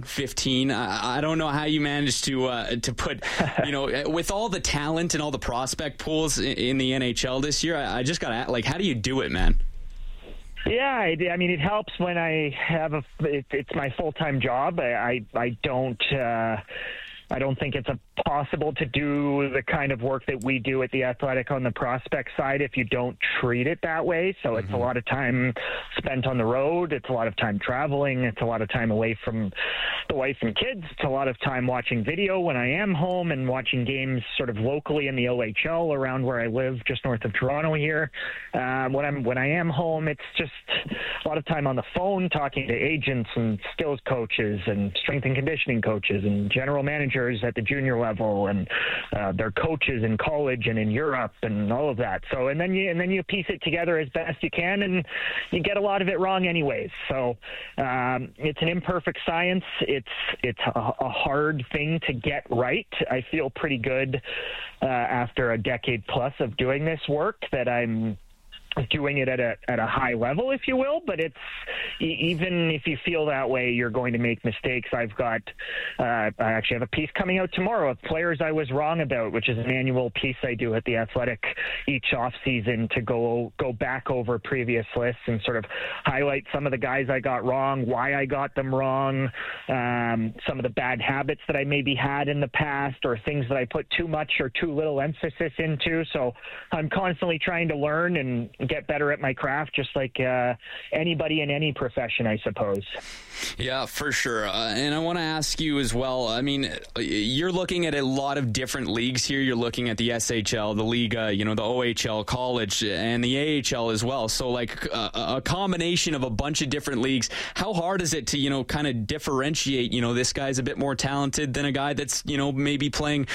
15. I don't know how you managed to put, with all the talent and all the prospect pools in the NHL this year. I just got to, how do you do it, man? Yeah, I mean, it helps when I have it's my full-time job. I don't think it's possible to do the kind of work that we do at The Athletic on the prospect side if you don't treat it that way. So it's a lot of time spent on the road. It's a lot of time traveling. It's a lot of time away from the wife and kids. It's a lot of time watching video when I am home and watching games sort of locally in the OHL around where I live, just north of Toronto here. When I am home, it's just a lot of time on the phone talking to agents and skills coaches and strength and conditioning coaches and general managers at the junior level and their coaches in college and in Europe and all of that. So and then you piece it together as best you can, and you get a lot of it wrong anyways. So it's an imperfect science. It's a hard thing to get right. I feel pretty good after a decade plus of doing this work that I'm doing it at a high level, if you will, but it's even if you feel that way, you're going to make mistakes. I actually have a piece coming out tomorrow of players I was wrong about, which is an annual piece I do at The Athletic each off season to go back over previous lists and sort of highlight some of the guys I got wrong, why I got them wrong, some of the bad habits that I maybe had in the past, or things that I put too much or too little emphasis into. So I'm constantly trying to learn and get better at my craft, just like anybody in any profession, I suppose. Yeah, for sure. And I want to ask you as well, I mean, you're looking at a lot of different leagues here. You're looking at the SHL, the Liga, the OHL, college, and the AHL as well. So a combination of a bunch of different leagues. How hard is it to, kind of differentiate, this guy's a bit more talented than a guy that's, maybe playing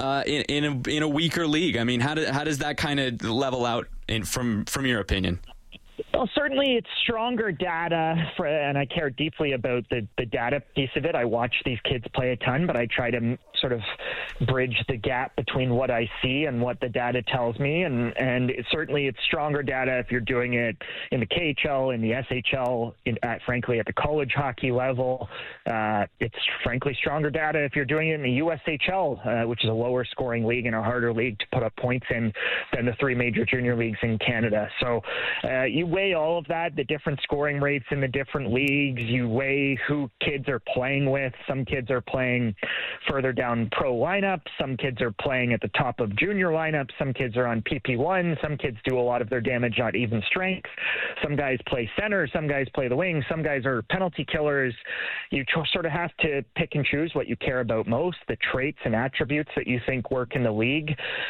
in a weaker league? I mean, how does that kind of level out from your opinion? Well, certainly it's stronger data, and I care deeply about the data piece of it. I watch these kids play a ton, but I try to sort of bridge the gap between what I see and what the data tells me. And certainly it's stronger data if you're doing it in the KHL, in the SHL, frankly, at the college hockey level. It's frankly stronger data if you're doing it in the USHL, which is a lower scoring league and a harder league to put up points in than the three major junior leagues in Canada. So you weigh all of that, the different scoring rates in the different leagues. You weigh who kids are playing with. Some kids are playing further down pro lineups. Some kids are playing at the top of junior lineups. Some kids are on PP1. Some kids do a lot of their damage on even strength. Some guys play center. Some guys play the wing. Some guys are penalty killers. You sort of have to pick and choose what you care about most, the traits and attributes that you think work in the league.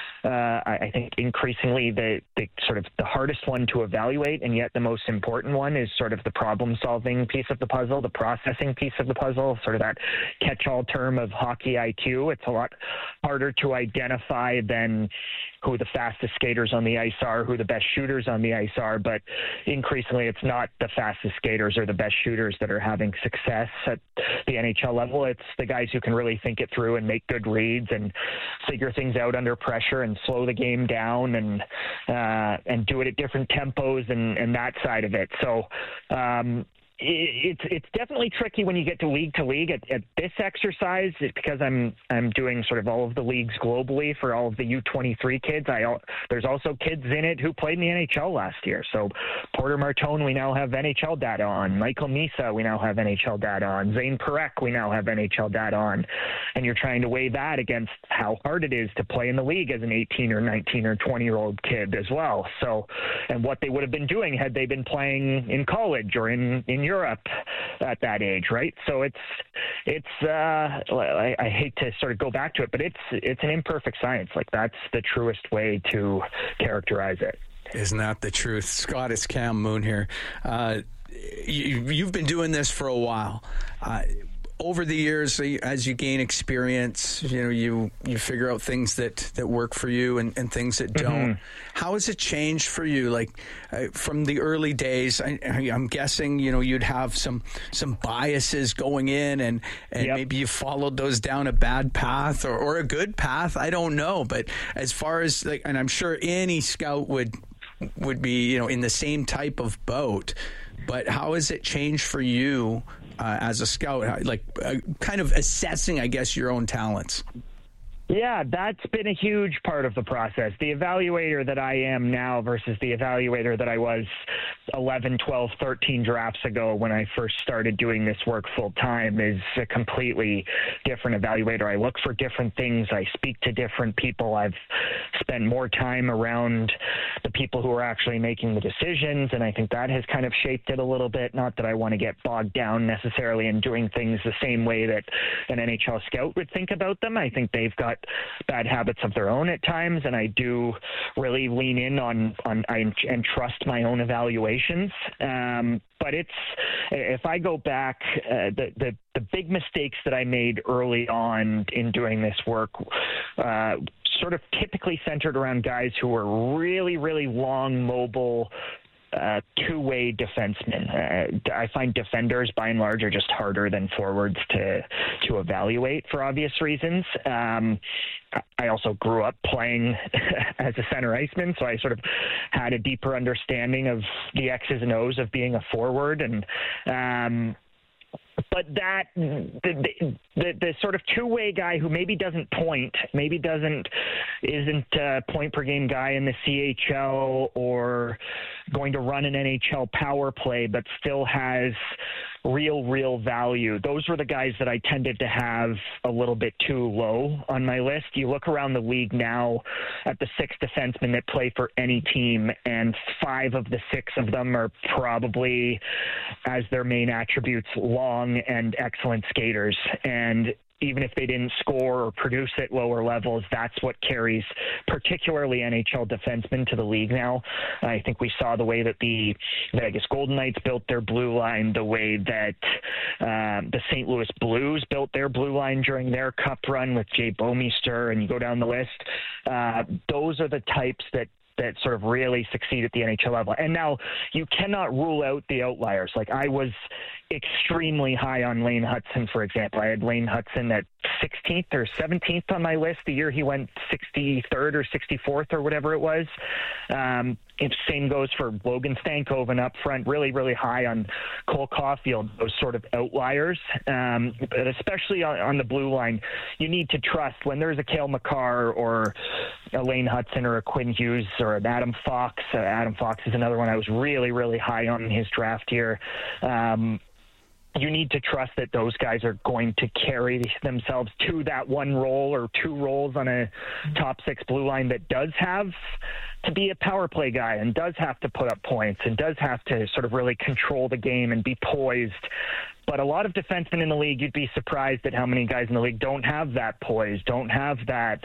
I think increasingly the sort of the hardest one to evaluate, and yet the most important one, is sort of the problem-solving piece of the puzzle, the processing piece of the puzzle, sort of that catch-all term of hockey IQ. It's a lot harder to identify than who the fastest skaters on the ice are, who the best shooters on the ice are, but increasingly it's not the fastest skaters or the best shooters that are having success at the NHL level. It's the guys who can really think it through and make good reads and figure things out under pressure and slow the game down and do it at different tempos and that side of it. So it's definitely tricky when you get to league at this exercise, because I'm doing sort of all of the leagues globally for all of the U23 kids. There's also kids in it who played in the NHL last year. So Porter Martone, we now have NHL data on. Michael Misa, we now have NHL data on. Zane Perek, we now have NHL data on. And you're trying to weigh that against how hard it is to play in the league as an 18 or 19 or 20-year-old kid as well. So, and what they would have been doing had they been playing in college or in Europe at that age, right? So I hate to sort of go back to it, but it's an imperfect science. Like, that's the truest way to characterize it. Isn't that the truth? Scott, it's Cam Moon here. You've been doing this for a while. Over the years, as you gain experience, you figure out things that work for you and things that don't. Mm-hmm. How has it changed for you? Like from the early days, I'm guessing you'd have some biases going in, and yep. Maybe you followed those down a bad path or a good path. I don't know, but as far as and I'm sure any scout would be in the same type of boat. But how has it changed for you as a scout, like kind of assessing, I guess, your own talents? Yeah, that's been a huge part of the process. The evaluator that I am now versus the evaluator that I was 11, 12, 13 drafts ago when I first started doing this work full time is a completely different evaluator. I look for different things. I speak to different people. I've spent more time around the people who are actually making the decisions, and I think that has kind of shaped it a little bit. Not that I want to get bogged down necessarily in doing things the same way that an NHL scout would think about them. I think they've got bad habits of their own at times, and I do really lean in on and trust my own evaluations. But if I go back, the big mistakes that I made early on in doing this work sort of typically centered around guys who were really, really long, mobile, two-way defensemen. I find defenders, by and large, are just harder than forwards to evaluate for obvious reasons. I also grew up playing as a center iceman, so I sort of had a deeper understanding of the X's and O's of being a forward, but that the sort of two-way guy who maybe doesn't point, isn't a point per game guy in the CHL or going to run an NHL power play, but still has real value. Those were the guys that I tended to have a little bit too low on my list. You look around the league now at the 6 defensemen that play for any team, and 5 of the 6 of them are probably, as their main attributes, long and excellent skaters. And even if they didn't score or produce at lower levels, that's what carries particularly NHL defensemen to the league now. I think we saw the way that the Vegas Golden Knights built their blue line, the way that the St. Louis Blues built their blue line during their cup run with Jay Bouwmeester, and you go down the list. Those are the types that sort of really succeed at the NHL level. And now you cannot rule out the outliers. Like, I was extremely high on Lane Hutson, for example. I had Lane Hutson at 16th or 17th on my list the year he went 63rd or 64th or whatever it was. Same goes for Logan Stankoven up front, really, really high on Cole Caulfield, those sort of outliers. But especially on the blue line, you need to trust when there's a Cale Makar or a Lane Hutson or a Quinn Hughes or an Adam Fox. Adam Fox is another one I was really, really high on in his draft year. You need to trust that those guys are going to carry themselves to that one role or 2 roles on a top 6 blue line that does have to be a power play guy and does have to put up points and does have to sort of really control the game and be poised. But a lot of defensemen in the league, you'd be surprised at how many guys in the league don't have that poise, don't have that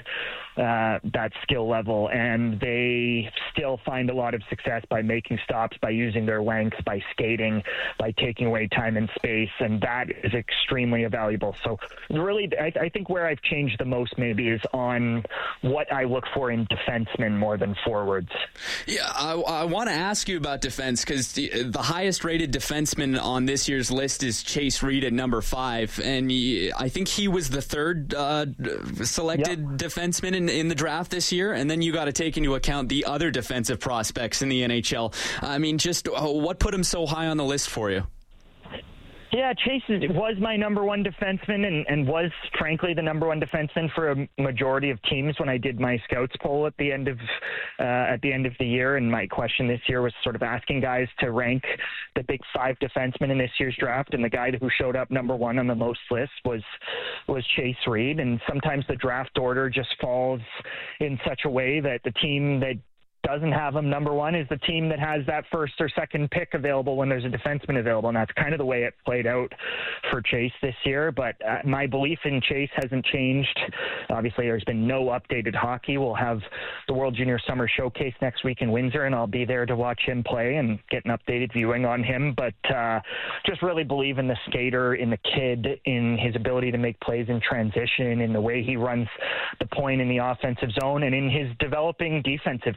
skill level, and they still find a lot of success by making stops, by using their length, by skating, by taking away time and space, and that is extremely valuable. So really, I think where I've changed the most maybe is on what I look for in defensemen more than forwards. Yeah, I want to ask you about defense because the highest rated defenseman on this year's list is Chase Reed at number 5, and I think he was the 3rd selected defenseman in the draft this year, and then you got to take into account the other defensive prospects in the NHL. I mean, just what put him so high on the list for you? Yeah, Chase was my number 1 defenseman and was, frankly, the number 1 defenseman for a majority of teams when I did my scouts poll at the end of the year. And my question this year was sort of asking guys to rank the big 5 defensemen in this year's draft. And the guy who showed up number 1 on the most list was Chase Reed. And sometimes the draft order just falls in such a way that the team that doesn't have him number 1 is the team that has that first or second pick available when there's a defenseman available, and that's kind of the way it played out for Chase this year. But my belief in Chase hasn't changed. Obviously, there's been no updated hockey. We'll have the World Junior Summer Showcase next week in Windsor, and I'll be there to watch him play and get an updated viewing on him. But just really believe in the skater, in the kid, in his ability to make plays in transition, in the way he runs the point in the offensive zone, and in his developing defensive game.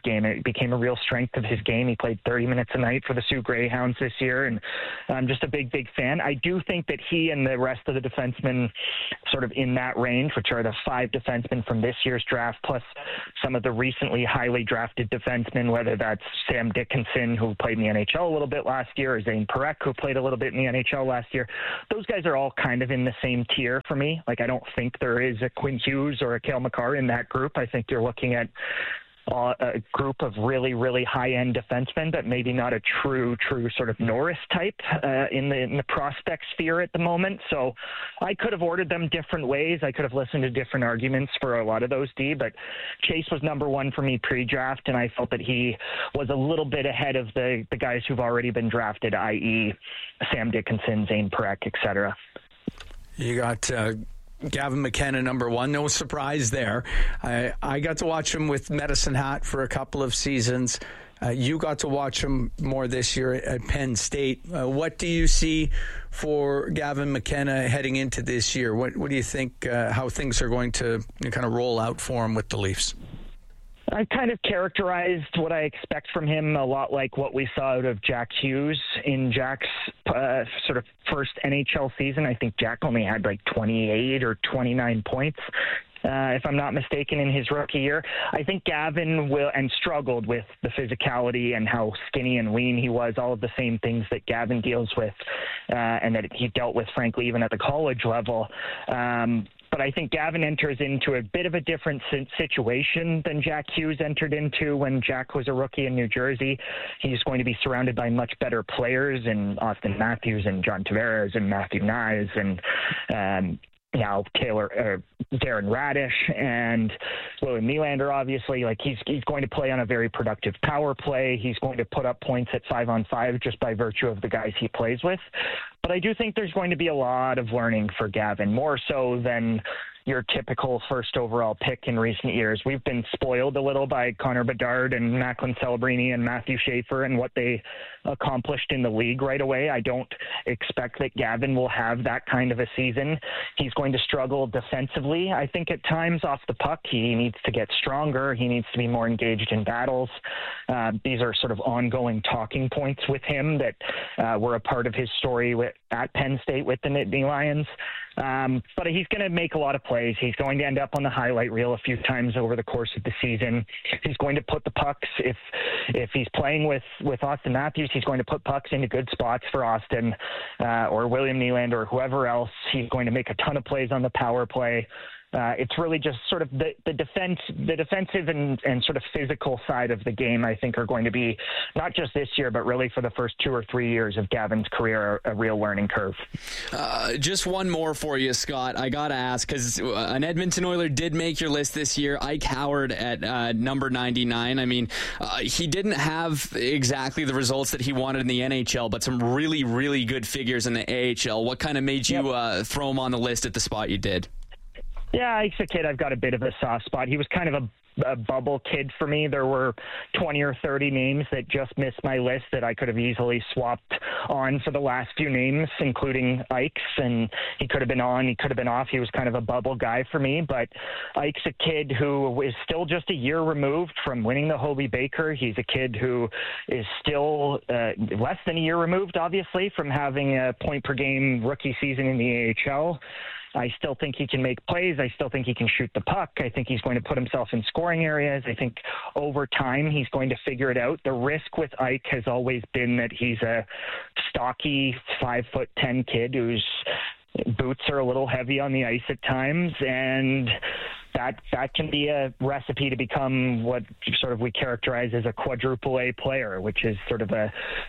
became a real strength of his game. He played 30 minutes a night for the Sioux Greyhounds this year, and I'm just a big fan. I do think that he and the rest of the defensemen sort of in that range, which are the 5 defensemen from this year's draft, plus some of the recently highly drafted defensemen, whether that's Sam Dickinson, who played in the NHL a little bit last year, or Zane Parekh, who played a little bit in the NHL last year. Those guys are all kind of in the same tier for me. Like, I don't think there is a Quinn Hughes or a Cale Makar in that group. I think you're looking at a group of really high-end defensemen, but maybe not a true sort of Norris type in the prospect sphere at the moment. So I could have ordered them different ways. I could have listened to different arguments for a lot of those, but Chase was number 1 for me pre-draft, and I felt that he was a little bit ahead of the guys who've already been drafted, i.e. Sam Dickinson, Zane Parekh, etc. You got Gavin McKenna, number 1. No surprise there. I got to watch him with Medicine Hat for a couple of seasons. You got to watch him more this year at Penn State. What do you see for Gavin McKenna heading into this year? What do you think, how things are going to kind of roll out for him with the Leafs? I kind of characterized what I expect from him a lot like what we saw out of Jack Hughes in Jack's sort of first NHL season. I think Jack only had like 28 or 29 points. If I'm not mistaken, in his rookie year. I think Gavin struggled with the physicality and how skinny and lean he was, all of the same things that Gavin deals with and that he dealt with, frankly, even at the college level. But I think Gavin enters into a bit of a different situation than Jack Hughes entered into when Jack was a rookie in New Jersey. He's going to be surrounded by much better players in Austin Matthews and John Tavares and Matthew Nyes and now Darren Radish and William Nylander, obviously. Like, he's going to play on a very productive power play. He's going to put up points at 5-on-5 just by virtue of the guys he plays with. But I do think there's going to be a lot of learning for Gavin, more so than your typical first overall pick in recent years. We've been spoiled a little by Connor Bedard and Macklin Celebrini and Matthew Schaefer and what they accomplished in the league right away. I don't expect that Gavin will have that kind of a season. He's going to struggle defensively, I think, at times off the puck. He needs to get stronger. He needs to be more engaged in battles. These are sort of ongoing talking points with him that were a part of his story at Penn State with the Nittany Lions. But he's going to make a lot of plays. He's going to end up on the highlight reel a few times over the course of the season. He's going to put the pucks, if he's playing with Austin Matthews, he's going to put pucks into good spots for Austin or William Nylander or whoever else. He's going to make a ton of plays on the power play. It's really just sort of the defensive and sort of physical side of the game, I think, are going to be, not just this year, but really for the first 2 or 3 years of Gavin's career, a real learning curve. Just one more for you, Scott. I got to ask, because an Edmonton Oiler did make your list this year, Ike Howard at number 99. I mean, he didn't have exactly the results that he wanted in the NHL, but some really, really good figures in the AHL. What kind of made you throw him on the list at the spot you did? Yeah, Ike's a kid I've got a bit of a soft spot. He was kind of a bubble kid for me. There were 20 or 30 names that just missed my list that I could have easily swapped on for the last few names, including Ike's, and he could have been on, he could have been off. He was kind of a bubble guy for me, but Ike's a kid who is still just a year removed from winning the Hobey Baker. He's a kid who is still less than a year removed, obviously, from having a point-per-game rookie season in the AHL. I still think he can make plays. I still think he can shoot the puck. I think he's going to put himself in scoring areas. I think over time he's going to figure it out. The risk with Ike has always been that he's a stocky 5'10" kid whose boots are a little heavy on the ice at times, and that can be a recipe to become what sort of we characterize as a quadruple A player, which is sort of an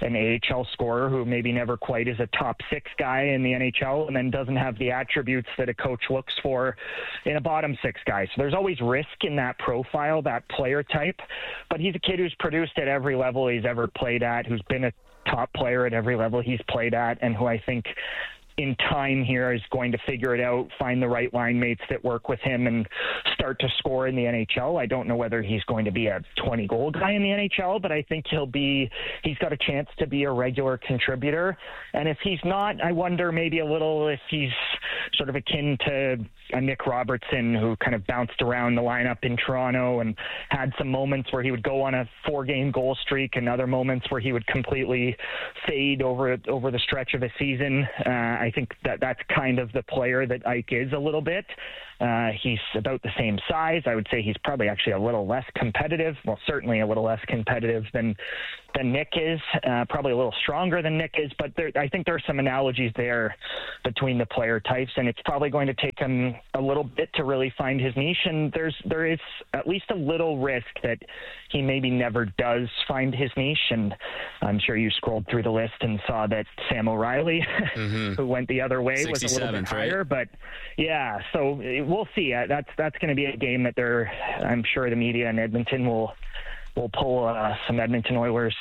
AHL scorer who maybe never quite is a top 6 guy in the NHL and then doesn't have the attributes that a coach looks for in a bottom 6 guy. So there's always risk in that profile, that player type. But he's a kid who's produced at every level he's ever played at, who's been a top player at every level he's played at, and who I think in time here is going to figure it out, find the right line mates that work with him, and start to score in the NHL. I don't know whether he's going to be a 20-goal guy in the NHL, but I think he's got a chance to be a regular contributor. And if he's not, I wonder maybe a little if he's sort of akin to a Nick Robertson, who kind of bounced around the lineup in Toronto and had some moments where he would go on a 4-game goal streak and other moments where he would completely fade over the stretch of a season. I think that's kind of the player that Ike is a little bit. He's about the same size. I would say he's probably actually a little less competitive. Well, certainly a little less competitive than Nick is. Probably a little stronger than Nick is. But I think there are some analogies there between the player types, and it's probably going to take him a little bit to really find his niche. And there is at least a little risk that he maybe never does find his niche. And I'm sure you scrolled through the list and saw that Sam O'Reilly, who went the other way, was a little bit higher. Right? But yeah, so we'll see. That's going to be a game that I'm sure the media in Edmonton will pull some Edmonton Oilers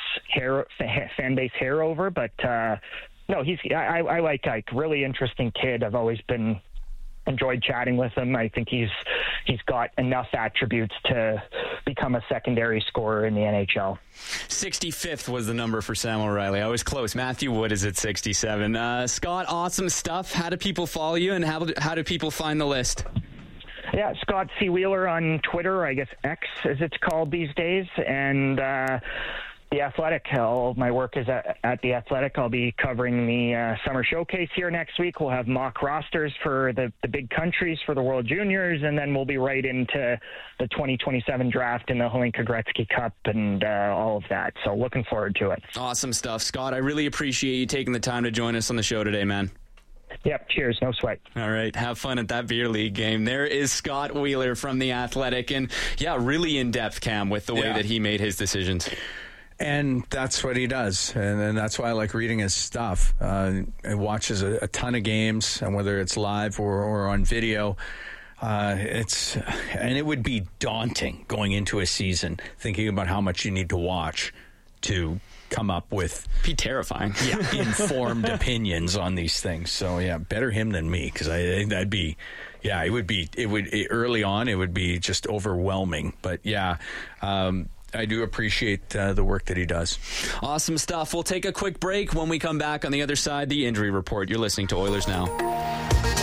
fan base hair over. But no, I like Ike. Really interesting kid. I've always enjoyed chatting with him. I think he's got enough attributes to become a secondary scorer in the NHL. 65th was the number for Sam O'Reilly. I was close. Matthew Wood is at 67. Scott, awesome stuff. How do people follow you, and how do people find the list? Yeah, Scott C. Wheeler on Twitter, I guess X as it's called these days, and The Athletic. All of my work is at The Athletic. I'll be covering the Summer Showcase here next week. We'll have mock rosters for the big countries for the World Juniors, and then we'll be right into the 2027 draft and the Hlinka Gretzky Cup and all of that. So looking forward to it. Awesome stuff, Scott. I really appreciate you taking the time to join us on the show today, man. Yep, cheers. No sweat. All right, have fun at that beer league game. There is Scott Wheeler from The Athletic, and yeah, really in-depth, Cam, with the way that he made his decisions. And that's what he does, and that's why I like reading his stuff. He watches a ton of games, and whether it's live or on video, it would be daunting going into a season thinking about how much you need to watch to come up with terrifying, informed opinions on these things. So yeah, better him than me, because it would early on it would be just overwhelming. But yeah. I do appreciate the work that he does. Awesome stuff. We'll take a quick break. When we come back on the other side, the injury report. You're listening to Oilers Now.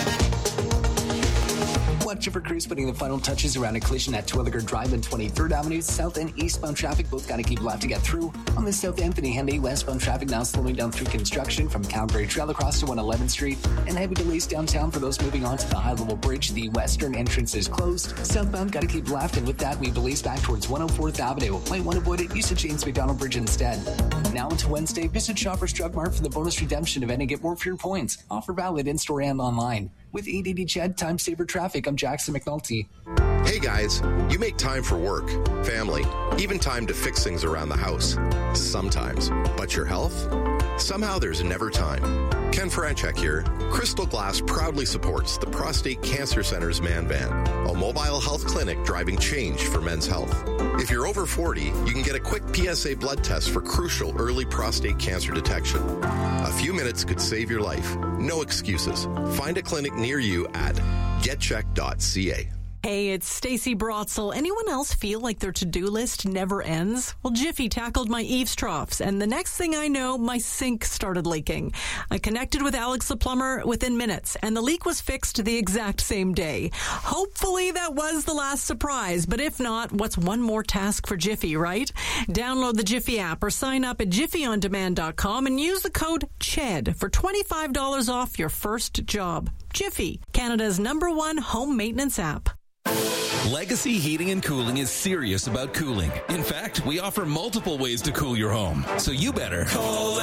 Chipper Cruz putting the final touches around a collision at Terwilliger Drive and 23rd Avenue. South and eastbound traffic both got to keep left to get through. On the South Anthony Henday, westbound traffic now slowing down through construction from Calgary Trail across to 111th Street. And heavy delays downtown for those moving on to the high-level bridge. The western entrance is closed. Southbound got to keep left, and with that, we have delays back towards 104th Avenue. Might want to avoid it. Use the James McDonald Bridge instead. Now into Wednesday, visit Shoppers Drug Mart for the bonus redemption event and get more for your points. Offer valid in-store and online. With ADD Ched Time Saver Traffic, I'm Jackson McNulty. Hey guys, you make time for work, family, even time to fix things around the house. Sometimes. But your health? Somehow there's never time. Ken Franchek here. Crystal Glass proudly supports the Prostate Cancer Center's Man Van, a mobile health clinic driving change for men's health. If you're over 40, you can get a quick PSA blood test for crucial early prostate cancer detection. A few minutes could save your life. No excuses. Find a clinic near you at getcheck.ca. Hey, it's Stacey Brotzel. Anyone else feel like their to-do list never ends? Well, Jiffy tackled my eaves troughs, and the next thing I know, my sink started leaking. I connected with Alex the plumber within minutes, and the leak was fixed the exact same day. Hopefully that was the last surprise, but if not, what's one more task for Jiffy, right? Download the Jiffy app or sign up at jiffyondemand.com and use the code CHED for $25 off your first job. Jiffy, Canada's #1 home maintenance app. Legacy Heating and Cooling is serious about cooling. In fact, we offer multiple ways to cool your home. So you better call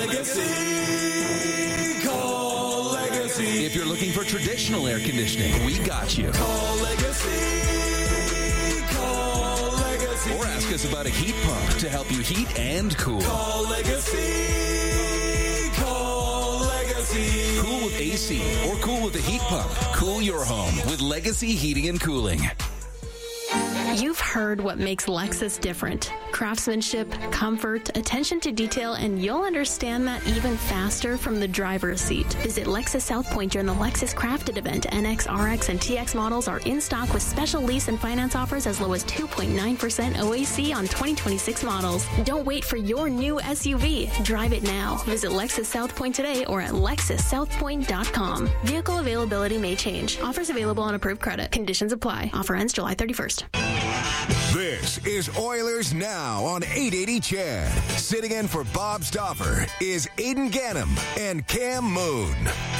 Legacy. Call Legacy. If you're looking for traditional air conditioning, we got you. Call Legacy. Call Legacy. Or ask us about a heat pump to help you heat and cool. Call Legacy. Call Legacy. Cool with AC or cool with a heat pump. Cool your home with Legacy Heating and Cooling. You've heard what makes Lexus different. Craftsmanship, comfort, attention to detail, and you'll understand that even faster from the driver's seat. Visit Lexus South Point during the Lexus Crafted event. NX, RX, and TX models are in stock with special lease and finance offers as low as 2.9% OAC on 2026 models. Don't wait for your new SUV. Drive it now. Visit Lexus South Point today or at LexusSouthPoint.com. Vehicle availability may change. Offers available on approved credit. Conditions apply. Offer ends July 31st. This is Oilers Now on 880 CHED. Sitting in for Bob Stauffer is Aiden Gannam and Cam Moon.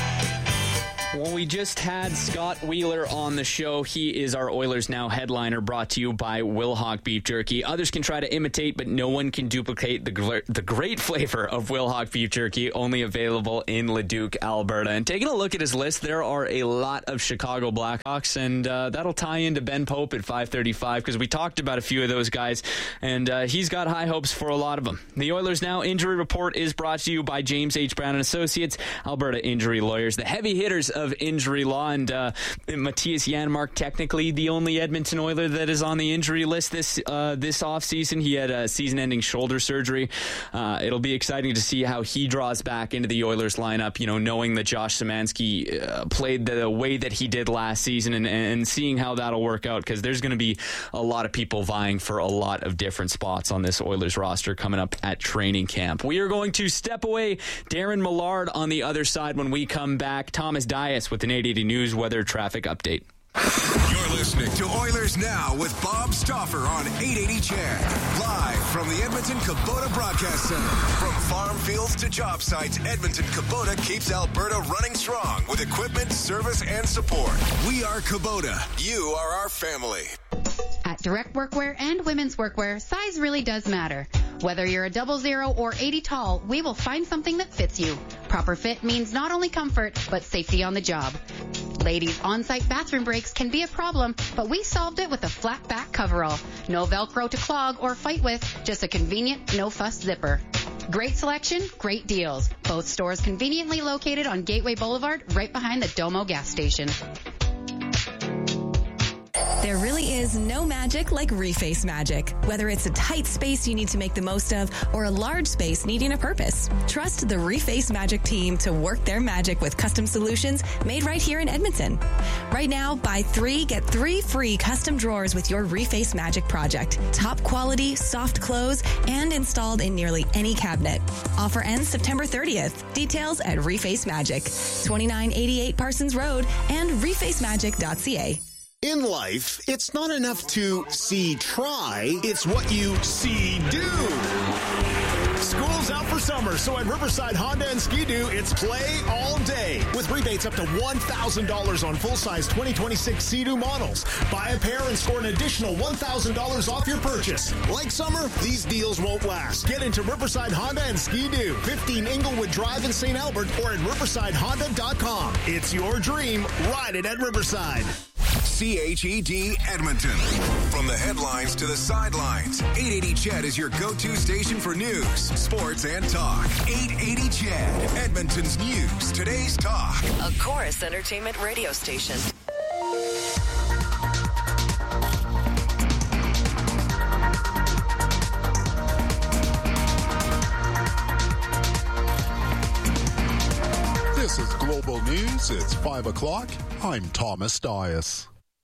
Well, we just had Scott Wheeler on the show. He is our Oilers Now headliner, brought to you by Wilhauk Beef Jerky. Others can try to imitate, but no one can duplicate the great flavor of Wilhauk Beef Jerky, only available in Leduc, Alberta. And taking a look at his list, there are a lot of Chicago Blackhawks, and that'll tie into Ben Pope at 5:35, because we talked about a few of those guys, and he's got high hopes for a lot of them. The Oilers Now injury report is brought to you by James H. Brown & Associates, Alberta Injury Lawyers, the heavy hitters of injury law, and Matthias Janmark, technically the only Edmonton Oiler that is on the injury list this offseason. He had a season-ending shoulder surgery. It'll be exciting to see how he draws back into the Oilers lineup, knowing that Josh Szymanski played the way that he did last season, and seeing how that'll work out, because there's going to be a lot of people vying for a lot of different spots on this Oilers roster coming up at training camp. We are going to step away. Darren Millard on the other side when we come back. Thomas Dias with an 880 News weather traffic update. You're listening to Oilers Now with Bob Stauffer on 880 CHED. Live from the Edmonton Kubota Broadcast Center. From farm fields to job sites, Edmonton Kubota keeps Alberta running strong with equipment, service, and support. We are Kubota. You are our family. At Direct Workwear and Women's Workwear, size really does matter. Whether you're a 00 or 80 tall, we will find something that fits you. Proper fit means not only comfort, but safety on the job. Ladies, on-site bathroom breaks can be a problem, but we solved it with a flat back coverall. No Velcro to clog or fight with, just a convenient, no-fuss zipper. Great selection, great deals. Both stores conveniently located on Gateway Boulevard, right behind the Domo gas station. There really is no magic like Reface magic. Whether it's a tight space you need to make the most of or a large space needing a purpose, trust the Reface Magic team to work their magic with custom solutions made right here in Edmonton. Right now, buy 3, get 3 free custom drawers with your Reface Magic project. Top quality, soft close, and installed in nearly any cabinet. Offer ends September 30th. Details at Reface Magic, 2988 Parsons Road and refacemagic.ca. In life, it's not enough to see try, it's what you see do. School's out for summer, so at Riverside Honda and Ski-Doo, it's play all day. With rebates up to $1,000 on full-size 2026 Sea-Doo models. Buy a pair and score an additional $1,000 off your purchase. Like summer, these deals won't last. Get into Riverside Honda and Ski-Doo, 15 Inglewood Drive in St. Albert, or at riversidehonda.com. It's your dream. Ride it at Riverside. CHED Edmonton. From the headlines to the sidelines, 880 CHED is your go-to station for news, sports, and talk. 880 CHED, Edmonton's news, today's talk. A Chorus Entertainment radio station. This is Global News. It's 5 o'clock. I'm Thomas Dias.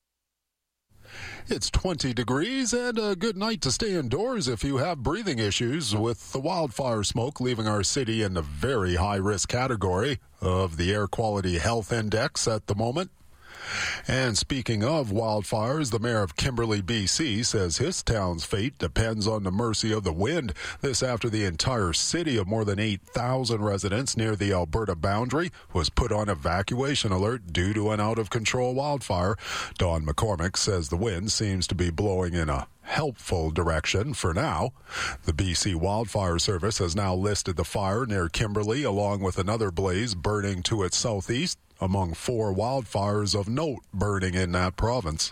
It's 20 degrees and a good night to stay indoors if you have breathing issues, with the wildfire smoke leaving our city in the very high-risk category of the Air Quality Health Index at the moment. And speaking of wildfires, the mayor of Kimberley, BC, says his town's fate depends on the mercy of the wind. This after the entire city of more than 8,000 residents near the Alberta boundary was put on evacuation alert due to an out-of-control wildfire. Don McCormick says the wind seems to be blowing in a helpful direction for now. The BC Wildfire Service has now listed the fire near Kimberley along with another blaze burning to its southeast among 4 wildfires of note burning in that province.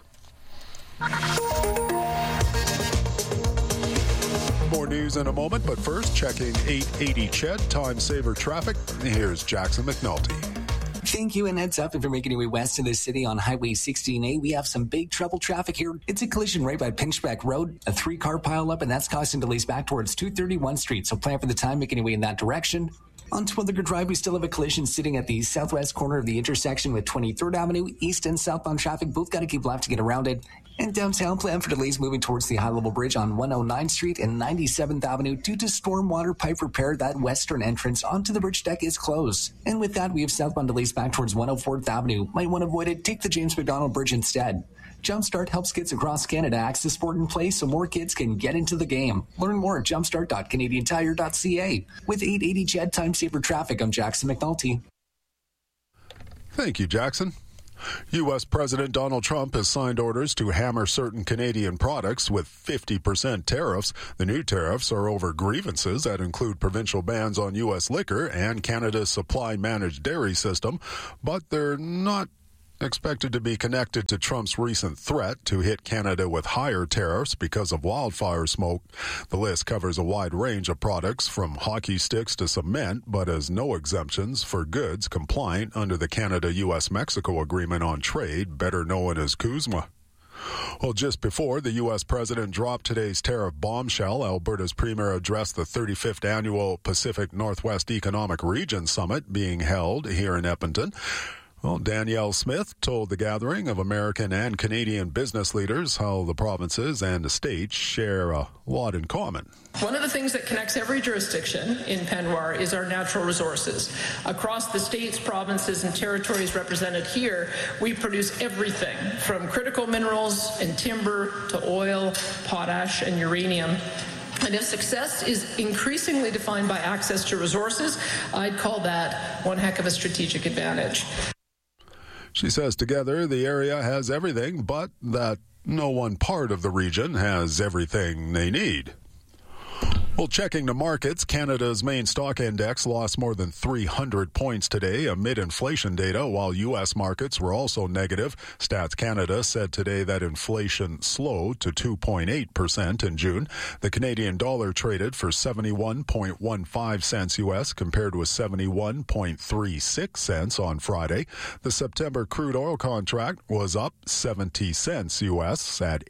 More news in a moment, but first checking 880 CHED time saver traffic. Here's Jackson McNulty. Thank you, and heads up if you're making your way west to the city on Highway 16A, we have some big trouble traffic here. It's a collision right by Pinchbeck Road, a 3-car pileup, and that's causing delays back towards 231 Street, so plan for the time making your way in that direction. On Twilliger Drive, we still have a collision sitting at the southwest corner of the intersection with 23rd Avenue. East and southbound traffic both got to keep left to get around it. And downtown, plan for delays moving towards the high-level bridge on 109th Street and 97th Avenue due to stormwater pipe repair. That western entrance onto the bridge deck is closed. And with that, we have southbound delays back towards 104th Avenue. Might want to avoid it. Take the James McDonald Bridge instead. Jumpstart helps kids across Canada access sport and play so more kids can get into the game. Learn more at jumpstart.canadiantire.ca. With 880 CHED Time Saver Traffic, I'm Jackson McNulty. Thank you, Jackson. U.S. President Donald Trump has signed orders to hammer certain Canadian products with 50% tariffs. The new tariffs are over grievances that include provincial bans on U.S. liquor and Canada's supply-managed dairy system, but they're not expected to be connected to Trump's recent threat to hit Canada with higher tariffs because of wildfire smoke. The list covers a wide range of products from hockey sticks to cement, but has no exemptions for goods compliant under the Canada-U.S.-Mexico Agreement on Trade, better known as CUSMA. Well, just before the U.S. president dropped today's tariff bombshell, Alberta's premier addressed the 35th annual Pacific Northwest Economic Region Summit being held here in Edmonton. Well, Danielle Smith told the gathering of American and Canadian business leaders how the provinces and the states share a lot in common. One of the things that connects every jurisdiction in Penwar is our natural resources. Across the states, provinces, and territories represented here, we produce everything from critical minerals and timber to oil, potash, and uranium. And if success is increasingly defined by access to resources, I'd call that one heck of a strategic advantage. She says together the area has everything, but that no one part of the region has everything they need. Well, checking the markets, Canada's main stock index lost more than 300 points today amid inflation data, while U.S. markets were also negative. Stats Canada said today that inflation slowed to 2.8% in June. The Canadian dollar traded for 71.15 cents U.S. compared with 71.36 cents on Friday. The September crude oil contract was up 70 cents U.S. at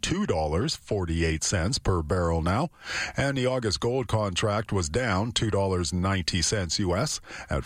$82.48 per barrel now. And the August gold contract was down $2.90 U.S. at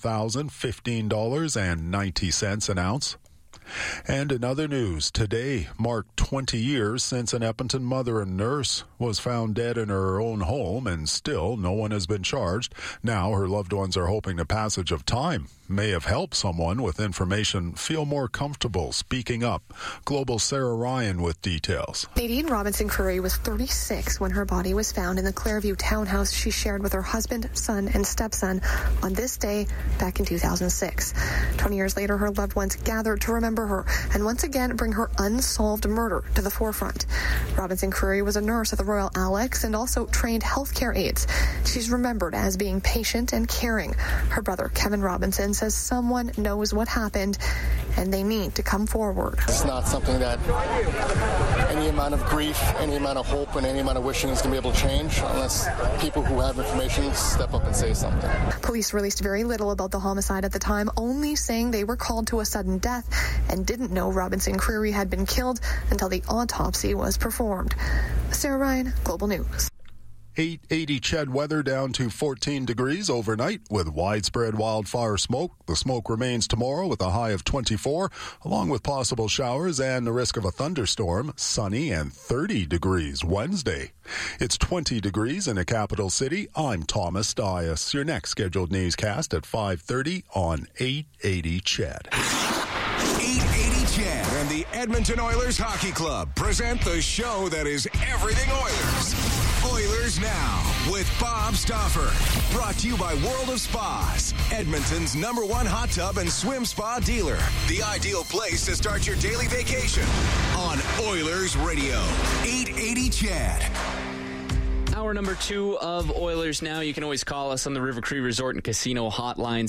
$4,015.90 an ounce. And in other news, today marked 20 years since an Edmonton mother and nurse was found dead in her own home, and still no one has been charged. Now her loved ones are hoping the passage of time may have helped someone with information feel more comfortable speaking up. Global Sarah Ryan with details. Nadine Robinson Curry was 36 when her body was found in the Clairview townhouse she shared with her husband, son, and stepson on this day back in 2006. 20 years later, her loved ones gathered to remember her and once again bring her unsolved murder to the forefront. Robinson Curry was a nurse at the Royal Alex and also trained healthcare aides. She's remembered as being patient and caring. Her brother, Kevin Robinson, says someone knows what happened and they need to come forward. It's not something that any amount of grief, any amount of hope, and any amount of wishing is going to be able to change unless people who have information step up and say something. Police released very little about the homicide at the time, only saying they were called to a sudden death and didn't know Robinson Curry had been killed until the autopsy was performed. Sarah Ryan, Global News. 880 CHED weather down to 14 degrees overnight with widespread wildfire smoke. The smoke remains tomorrow with a high of 24, along with possible showers and the risk of a thunderstorm. Sunny and 30 degrees Wednesday. It's 20 degrees in the capital city. I'm Thomas Dias. Your next scheduled newscast at 5:30 on 880 CHED. 880 CHED and the Edmonton Oilers Hockey Club present the show that is everything Oilers. Oilers Now with Bob Stauffer. Brought to you by World of Spas, Edmonton's #1 hot tub and swim spa dealer. The ideal place to start your daily vacation on Oilers Radio. 880 CHED. hour number 2 of Oilers Now. You can always call us on the River Cree Resort and Casino hotline,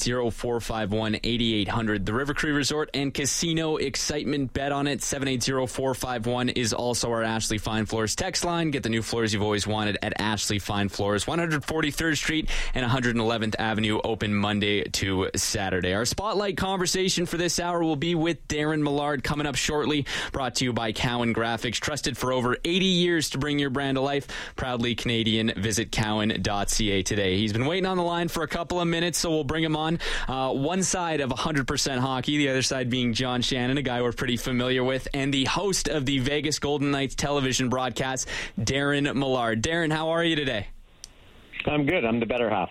780-451-8800. The River Cree Resort and Casino excitement, bet on it. 780-451 is also our Ashley Fine Floors text line. Get the new floors you've always wanted at Ashley Fine Floors, 143rd Street and 111th Avenue, open Monday to Saturday. Our spotlight conversation for this hour will be with Darren Millard coming up shortly, brought to you by Cowan Graphics, trusted for over 80 years to bring your brand to life. Proudly Canadian. Visit cowan.ca today. He's been waiting on the line for a couple of minutes, so we'll bring him on. One side of 100% hockey, the other side being John Shannon, a guy we're pretty familiar with, and the host of the Vegas Golden Knights television broadcast, Darren Millard. Darren, how are you today? I'm good. I'm the better half.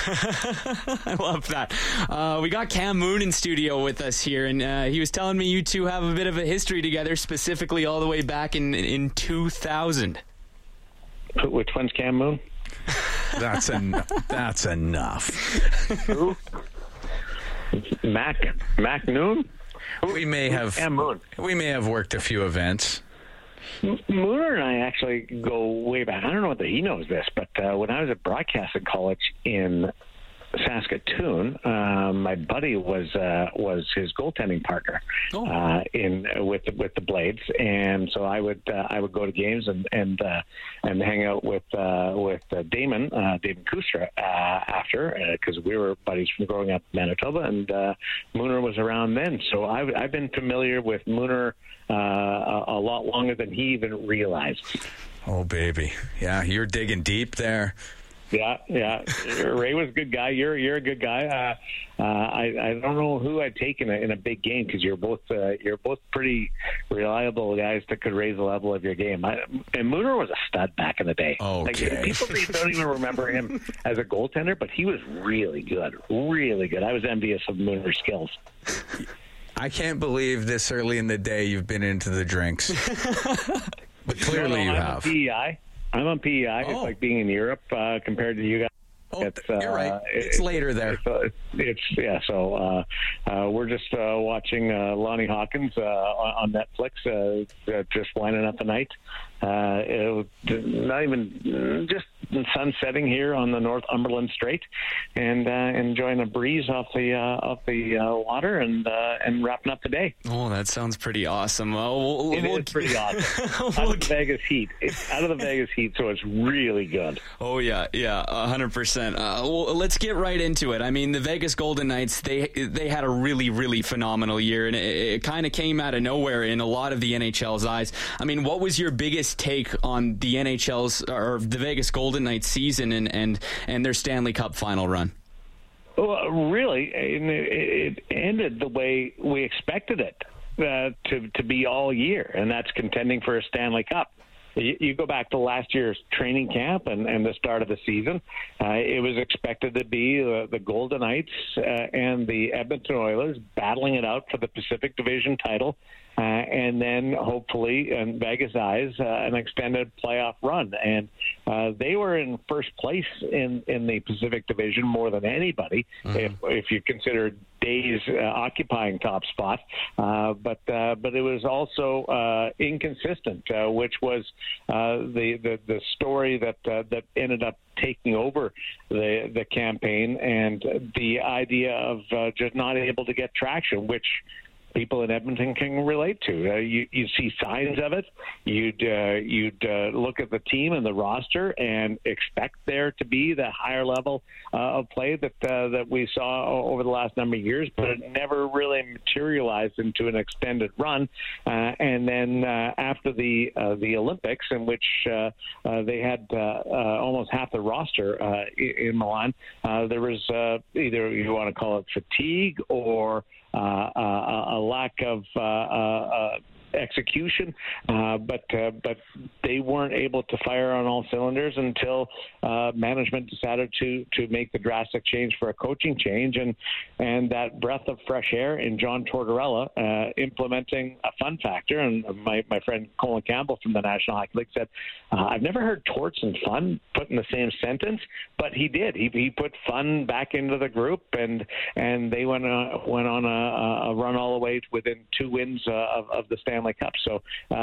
I love that. We got Cam Moon in studio with us here, and he was telling me you two have a bit of a history together, specifically all the way back in 2000. Which one's Cam Moon? That's enough. Who? Mac Noon? We may have Cam Moon. We may have worked a few events. Mooner and I actually go way back. I don't know whether he knows this, but when I was at broadcasting college in Saskatoon, my buddy was his goaltending partner with the Blades, and so I would go to games and hang out with Damon Kustra after, because we were buddies from growing up in Manitoba, and Mooner was around then, so I've been familiar with Mooner a lot longer than he even realized. Oh baby, yeah, you're digging deep there. Yeah. Ray was a good guy. You're a good guy. I don't know who I'd take in a big game, because you're both pretty reliable guys that could raise the level of your game. And Mooner was a stud back in the day. Okay. People don't even remember him as a goaltender, but he was really good. Really good. I was envious of Mooner's skills. I can't believe this early in the day you've been into the drinks. But clearly you have. I'm on PEI. It's like being in Europe compared to you guys. Oh, you're right. It's later there. So we're just watching Lonnie Hawkins on Netflix, just winding up the night. Not even just the sun setting here on the Northumberland Strait, and enjoying a breeze off the water, and wrapping up the day. Oh, that sounds pretty awesome. It is pretty awesome. Out of the Vegas heat. It's out of the Vegas heat, so it's really good. Oh yeah, 100%. Well, let's get right into it. I mean, the Vegas Golden Knights, they had a really, really phenomenal year, and it kind of came out of nowhere in a lot of the NHL's eyes. I mean, what was your biggest take on the NHL's or the Vegas Golden Knights season and their Stanley Cup final run? Well, really, it ended the way we expected it to be all year, and that's contending for a Stanley Cup. You go back to last year's training camp and the start of the season, it was expected to be the Golden Knights and the Edmonton Oilers battling it out for the Pacific Division title, and then hopefully, in Vegas' eyes, an extended playoff run. And they were in first place in the Pacific Division more than anybody, if you consider days occupying top spot, but it was also inconsistent, which was the story that ended up taking over the campaign, and the idea of just not able to get traction, which people in Edmonton can relate to. You see signs of it. You'd look at the team and the roster and expect there to be the higher level of play that we saw over the last number of years, but it never really materialized into an extended run. And then after the Olympics, in which they had almost half the roster in Milan, there was either you want to call it fatigue or a lack of execution, but they weren't able to fire on all cylinders until management decided to make the drastic change for a coaching change, and that breath of fresh air in John Tortorella implementing a fun factor. And my friend Colin Campbell from the National Hockey League said, I've never heard torts and fun put in the same sentence, but he did. He put fun back into the group, and they went on a run all the way to within 2 wins of the Stanley Stanley Cup. So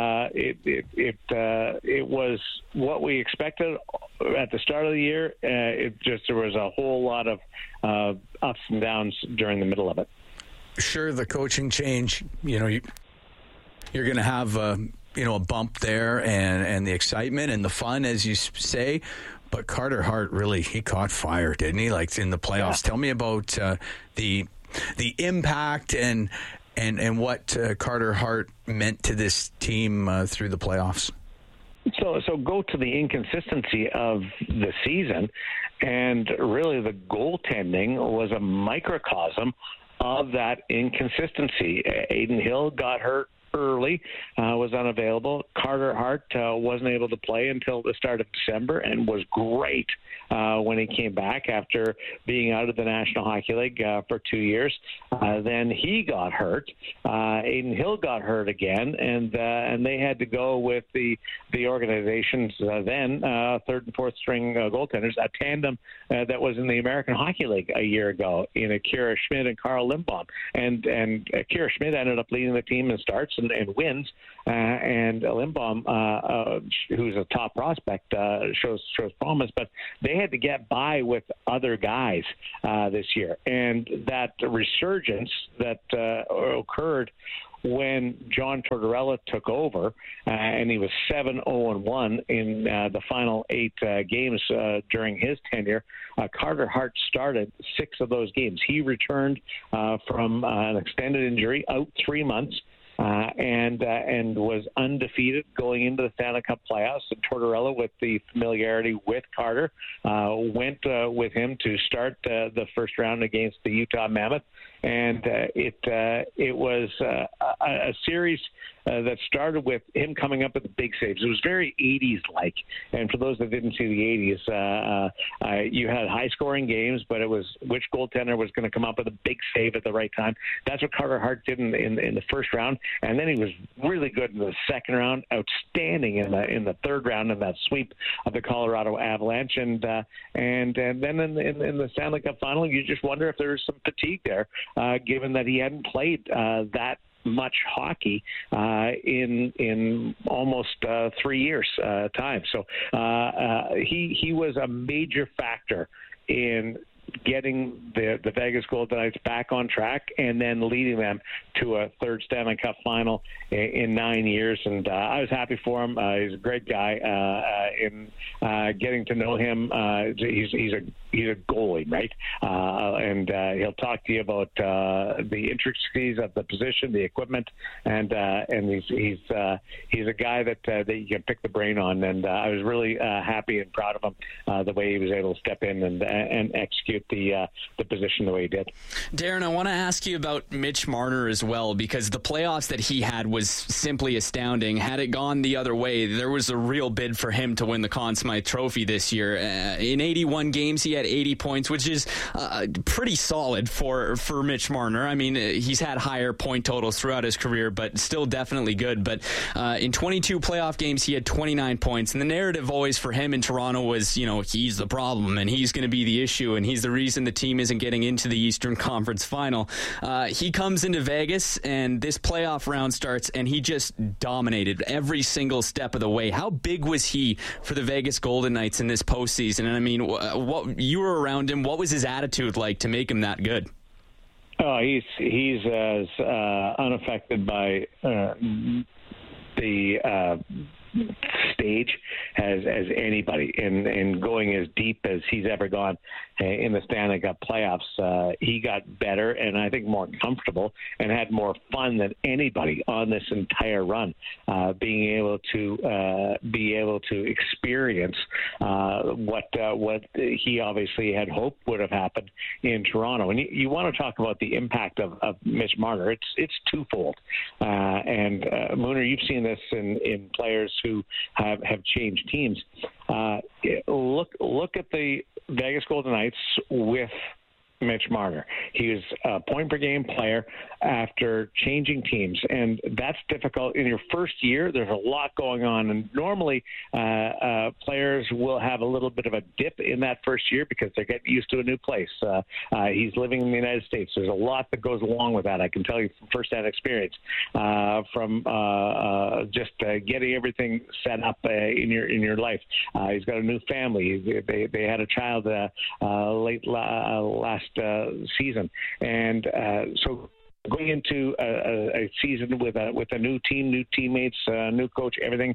it was what we expected at the start of the year. There was a whole lot of ups and downs during the middle of it. Sure, the coaching change, you're going to have a bump there and the excitement and the fun, as you say. But Carter Hart he caught fire, didn't he? Like in the playoffs. Yeah. Tell me about the impact and what Carter Hart meant to this team through the playoffs. So go to the inconsistency of the season, and really the goaltending was a microcosm of that inconsistency. Adin Hill got hurt early, was unavailable. Carter Hart wasn't able to play until the start of December and was great when he came back after being out of the National Hockey League for 2 years. Then he got hurt. Adin Hill got hurt again, and they had to go with the organization's then third and fourth string goaltenders, a tandem that was in the American Hockey League a year ago in Akira Schmid and Carl Lindbaum. And Akira Schmid ended up leading the team in starts and wins, and Lindbaum, who's a top prospect, shows promise, but they had to get by with other guys this year, and that resurgence that occurred when John Tortorella took over, and he was 7-0-1 in the final 8 games during his tenure. Carter Hart started 6 of those games. He returned from an extended injury, out 3 months, and was undefeated going into the Stanley Cup playoffs. And Tortorella, with the familiarity with Carter, went with him to start the first round against the Utah Mammoth. And it was a series that started with him coming up with the big saves. It was very 80s-like. And for those that didn't see the 80s, you had high-scoring games, but it was which goaltender was going to come up with a big save at the right time. That's what Carter Hart did in the first round. And then he was really good in the second round, outstanding in the third round in that sweep of the Colorado Avalanche. And then in the Stanley Cup final, you just wonder if there was some fatigue there, given that he hadn't played that much hockey in almost 3 years time. So he was a major factor in getting the Vegas Golden Knights back on track and then leading them to a third Stanley Cup final in 9 years. And I was happy for him. He's a great guy. In getting to know him, he's a goalie, right? And he'll talk to you about the intricacies of the position, the equipment, and he's a guy that you can pick the brain on. And I was really happy and proud of him, the way he was able to step in and execute the position the way he did. Darren, I want to ask you about Mitch Marner as well, because the playoffs that he had was simply astounding. Had it gone the other way, there was a real bid for him to win the Conn Smythe Trophy this year. In 81 games, he had 80 points, which is pretty solid for Mitch Marner. I mean, he's had higher point totals throughout his career, but still definitely good. But in 22 playoff games, he had 29 points. And the narrative always for him in Toronto was, he's the problem and he's going to be the issue and he's the reason the team isn't getting into the Eastern Conference Final. He comes into Vegas and this playoff round starts and he just dominated every single step of the way. How big was he for the Vegas Golden Knights in this postseason? And I mean, what you were around him, what was his attitude like to make him that good? Oh, he's as unaffected by the stage as anybody, and going as deep as he's ever gone in the Stanley Cup playoffs. He got better and I think more comfortable and had more fun than anybody on this entire run, being able to experience what he obviously had hoped would have happened in Toronto. And you want to talk about the impact of Mitch Marner. It's twofold. And Mooner, you've seen this in players who have changed teams. Look at the Vegas Golden Knights with Mitch Marner. He was a point-per-game player after changing teams, and that's difficult. In your first year, there's a lot going on, and normally players will have a little bit of a dip in that first year because they're getting used to a new place. He's living in the United States. There's a lot that goes along with that. I can tell you from firsthand experience, from just getting everything set up in your life. He's got a new family. They had a child late last season, and so going into a season with a new team, new teammates, new coach, everything,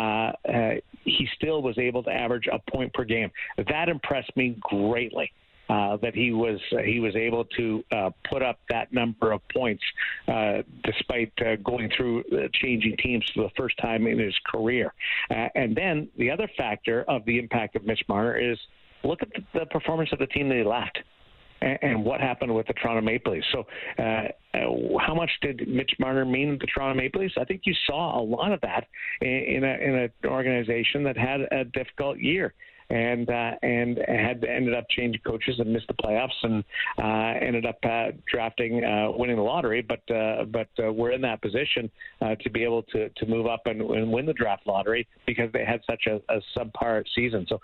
he still was able to average a point per game. That impressed me greatly. That he was able to put up that number of points despite going through changing teams for the first time in his career. And then the other factor of the impact of Mitch Marner is look at the performance of the team that he left. And what happened with the Toronto Maple Leafs. So how much did Mitch Marner mean to the Toronto Maple Leafs? I think you saw a lot of that in an organization that had a difficult year. And ended up changing coaches and missed the playoffs and ended up winning the lottery. But we're in that position to be able to move up and win the draft lottery because they had such a subpar season. So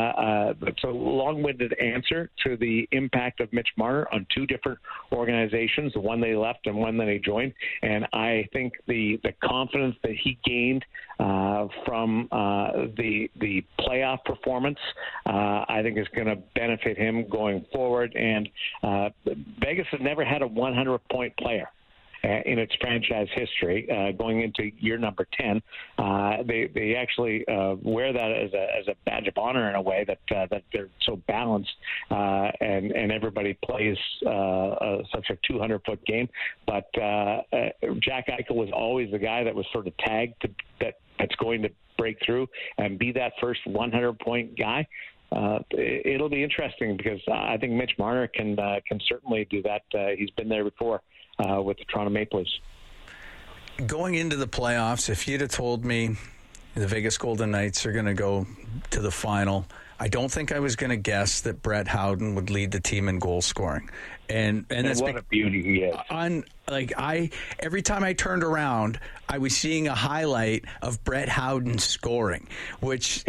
long-winded answer to the impact of Mitch Marner on two different organizations, the one they left and one that he joined. And I think the confidence that he gained from the playoff performance, I think is going to benefit him going forward. And Vegas has never had a 100-point player in its franchise history. Going into year number 10, they actually wear that as a badge of honor in a way that they're so balanced and everybody plays such a 200-foot game. But Jack Eichel was always the guy that was sort of tagged that's going to break through and be that first 100-point guy. It'll be interesting because I think Mitch Marner can certainly do that. He's been there before with the Toronto Maple Leafs. Going into the playoffs, if you'd have told me the Vegas Golden Knights are going to go to the final, I don't think I was going to guess that Brett Howden would lead the team in goal scoring. And that's what a beauty he is. Every time I turned around, I was seeing a highlight of Brett Howden scoring, which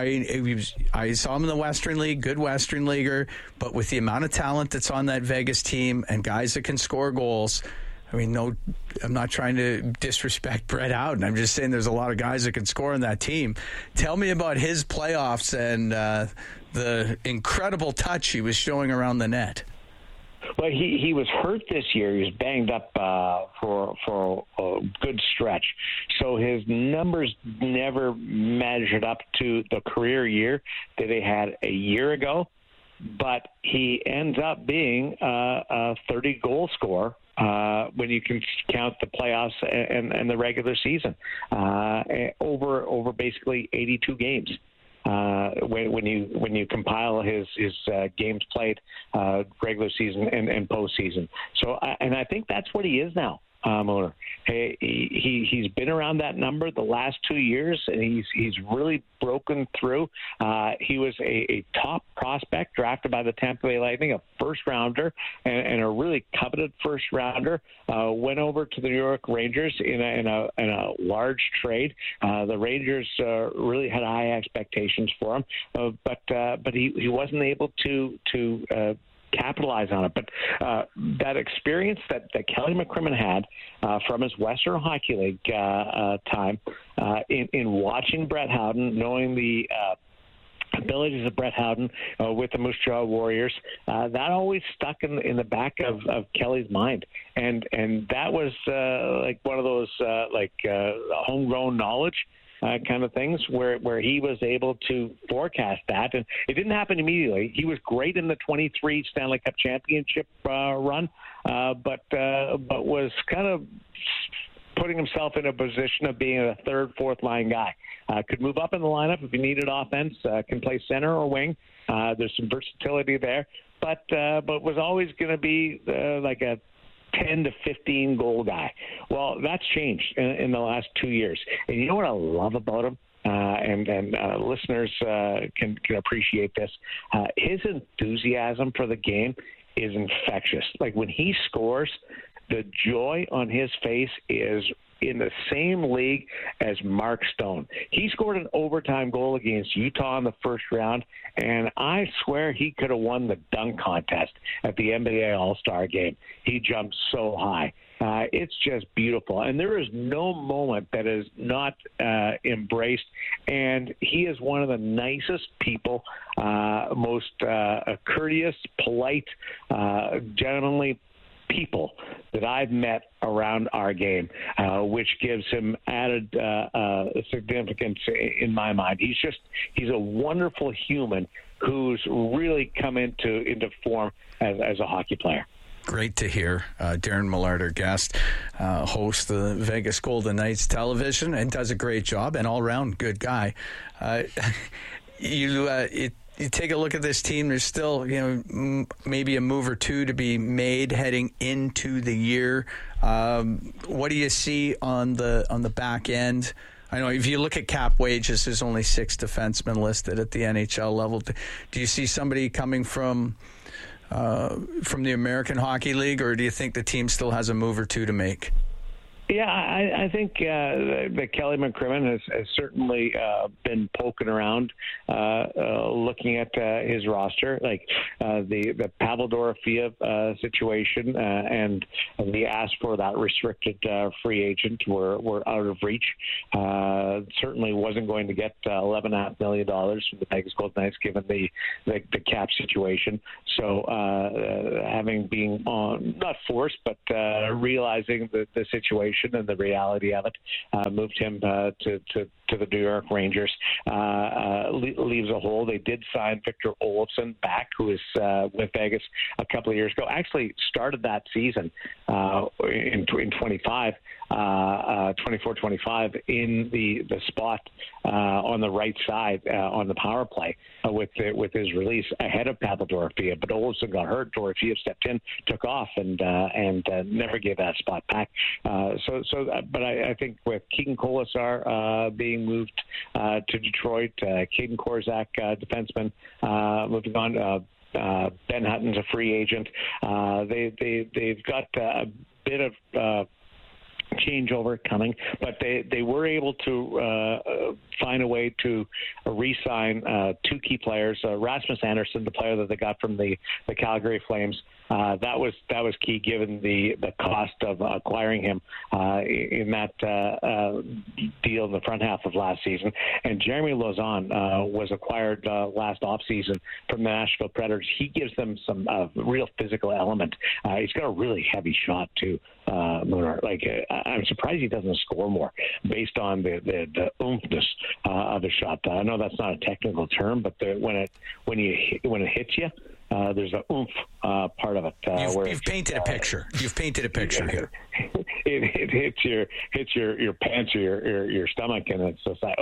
I saw him in the Western League, good Western Leaguer, but with the amount of talent that's on that Vegas team and guys that can score goals, I'm not trying to disrespect Brett Howden. I'm just saying there's a lot of guys that can score on that team. Tell me about his playoffs and the incredible touch he was showing around the net. Well, he was hurt this year. He was banged up for a good stretch. So his numbers never measured up to the career year that he had a year ago. But he ends up being a 30-goal scorer when you can count the playoffs and the regular season over basically 82 games. When you compile his games played, regular season and postseason. So I think that's what he is now, Mona. He's been around that number the last 2 years, and he's really broken through. He was a top prospect drafted by the Tampa Bay Lightning, a first rounder and a really coveted first rounder. Went over to the New York Rangers in a large trade. The Rangers really had high expectations for him, but he wasn't able to capitalize on it. But that experience that Kelly McCrimmon had from his Western Hockey League time in watching Brett Howden, knowing the abilities of Brett Howden with the Moose Jaw Warriors, that always stuck in the back of Kelly's mind, and that was like one of those homegrown knowledge kind of things where he was able to forecast that. And it didn't happen immediately. He was great in the 23 Stanley Cup championship run, but was kind of putting himself in a position of being a third, fourth line guy. Could move up in the lineup if he needed offense, can play center or wing. There's some versatility there, but was always going to be like a 10 to 15 goal guy. Well, that's changed in the last 2 years. And you know what I love about him? And listeners can appreciate this. His enthusiasm for the game is infectious. Like when he scores, the joy on his face is in the same league as Mark Stone. He scored an overtime goal against Utah in the first round, and I swear he could have won the dunk contest at the NBA All-Star game. He jumped so high. It's just beautiful. And there is no moment that is not embraced. And he is one of the nicest people, most courteous, polite, gentlemanly people that I've met around our game, which gives him added significance in my mind. He's a wonderful human who's really come into form as a hockey player. Great to hear. Darren Millard, our guest, hosts the Vegas Golden Knights television and does a great job, and all-around good guy. You take a look at this team, there's still, maybe a move or two to be made heading into the year. What do you see on the back end? I know if you look at cap wages, there's only 6 defensemen listed at the NHL level. Do you see somebody coming from the American Hockey League, or do you think the team still has a move or two to make? Yeah, I think that Kelly McCrimmon has certainly been poking around, looking at his roster, like the Pavel Dorofeev situation, and the ask for that restricted free agent were out of reach. Certainly wasn't going to get $11.5 million from the Vegas Golden Knights given the cap situation. So having been not forced, but realizing the situation and the reality of it, moved him to the New York Rangers. Leaves a hole. They did sign Victor Olofsson back, who was with Vegas a couple of years ago. Actually started that season in 24-25 in the spot on the right side on the power play with his release ahead of Pavel Dorofeev. But Olofsson got hurt. Dorofeev stepped in, took off, and never gave that spot back. But I think with Keegan Kolesar being moved to Detroit, Caden Korczak, defenseman, moving on. Ben Hutton's a free agent. They've got a bit of changeover coming, but they were able to find a way to re-sign 2 key players. Rasmus Andersson, the player that they got from the Calgary Flames, that was key given the cost of acquiring him in that deal in the front half of last season. And Jeremy Lauzon was acquired last offseason from the Nashville Predators. He gives them some real physical element. He's got a really heavy shot too, Mooner. I'm surprised he doesn't score more based on the oomphness of the shot. I know that's not a technical term, but when it hits you, there's an oomph part of it. You've painted a picture. You've painted a picture here. It hits your pants or your stomach, and it's just like